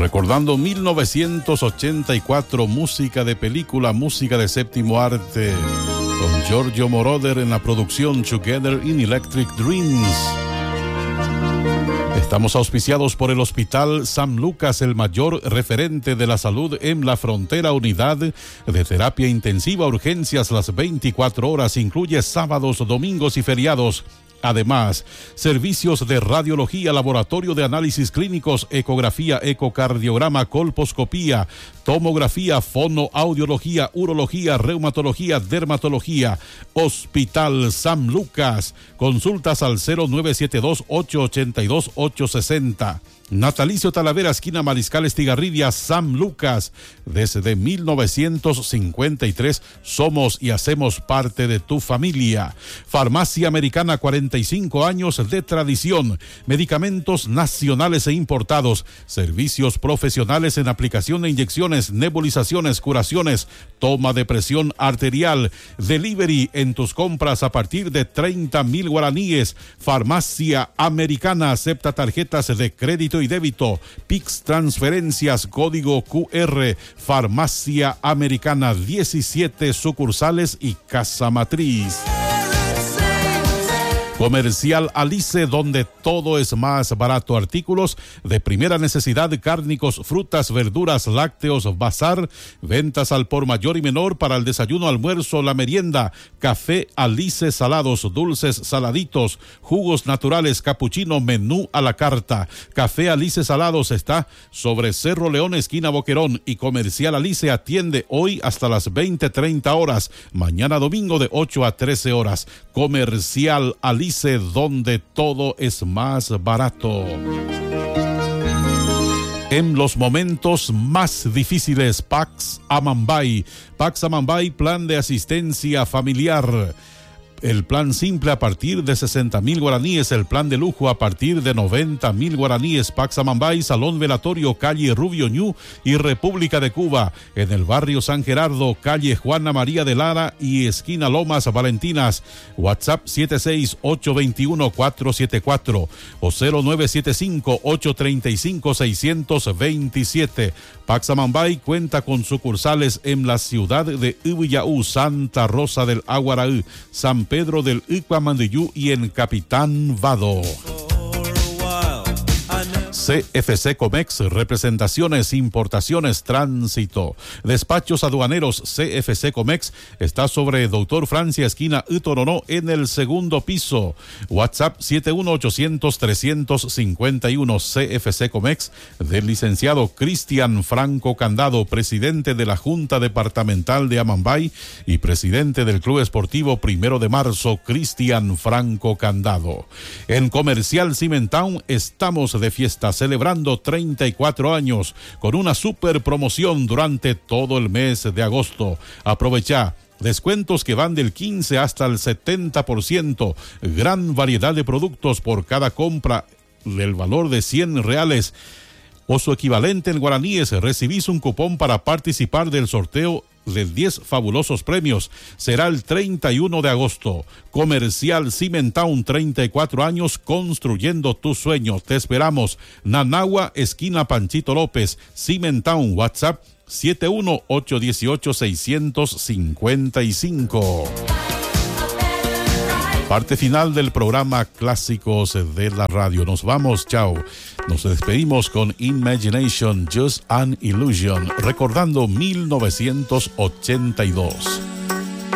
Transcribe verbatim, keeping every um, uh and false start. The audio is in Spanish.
Recordando mil novecientos ochenta y cuatro, música de película, música de séptimo arte, con Giorgio Moroder en la producción Together in Electric Dreams. Estamos auspiciados por el Hospital San Lucas, el mayor referente de la salud en la frontera. Unidad de terapia intensiva, urgencias las veinticuatro horas, incluye sábados, domingos y feriados. Además, servicios de radiología, laboratorio de análisis clínicos, ecografía, ecocardiograma, colposcopía, tomografía, fonoaudiología, urología, reumatología, dermatología. Hospital San Lucas. Consultas al cero nueve siete dos, ocho ocho dos, ocho seis cero. Natalicio Talavera, esquina Mariscal Estigarribia, San Lucas. Desde mil novecientos cincuenta y tres somos y hacemos parte de tu familia. Farmacia Americana, cuarenta y cinco años de tradición. Medicamentos nacionales e importados. Servicios profesionales en aplicación de inyecciones, nebulizaciones, curaciones, toma de presión arterial. Delivery en tus compras a partir de treinta mil guaraníes. Farmacia Americana acepta tarjetas de crédito y débito, P I X transferencias, código Q R. Farmacia Americana, diecisiete sucursales y casa matriz. Comercial Alice, donde todo es más barato. Artículos de primera necesidad, cárnicos, frutas, verduras, lácteos, bazar, ventas al por mayor y menor para el desayuno, almuerzo, la merienda. Café Alice, salados, dulces, saladitos, jugos naturales, capuchino, menú a la carta. Café Alice Salados está sobre Cerro León, esquina Boquerón, y Comercial Alice atiende hoy hasta las veinte treinta horas, mañana domingo de ocho a trece horas. Comercial Alice, donde todo es más barato. En los momentos más difíciles, Pax Amambay. Pax Amambay, plan de asistencia familiar. El plan simple a partir de sesenta mil guaraníes, el plan de lujo a partir de noventa mil guaraníes. Pax Amambay, Salón Velatorio, calle Rubio Ñu y República de Cuba, en el barrio San Gerardo, calle Juana María de Lara y esquina Lomas Valentinas. WhatsApp siete seis ocho dos uno cuatro siete cuatro o cero nueve siete cinco ocho tres cinco seis dos siete. Pax Amambay cuenta con sucursales en la ciudad de Ubiyaú, Santa Rosa del Aguaraú, San Pedro del Icuamandiyú y en Capitán Vado. C F C Comex, representaciones, importaciones, tránsito, despachos aduaneros. C F C Comex está sobre Doctor Francia, esquina Utoronó, en el segundo piso. WhatsApp siete uno ocho cero cero tres cinco uno. C F C Comex, del licenciado Cristian Franco Candado, presidente de la Junta Departamental de Amambay y presidente del Club Esportivo Primero de Marzo, Cristian Franco Candado. En Comercial Cimentown estamos de fiesta, celebrando treinta y cuatro años con una super promoción durante todo el mes de agosto. Aprovecha descuentos que van del quince hasta el setenta por ciento. Gran variedad de productos por cada compra del valor de cien reales o su equivalente en guaraníes. Recibís un cupón para participar del sorteo de diez fabulosos premios. Será el treinta y uno de agosto. Comercial Cimentown, treinta y cuatro años construyendo tu sueño. Te esperamos. Nanagua, esquina Panchito López. Cimentown, WhatsApp siete uno ocho uno ocho seis cinco cinco. Parte final del programa Clásicos de la Radio. Nos vamos, chao. Nos despedimos con Imagination, Just an Illusion, recordando mil novecientos ochenta y dos.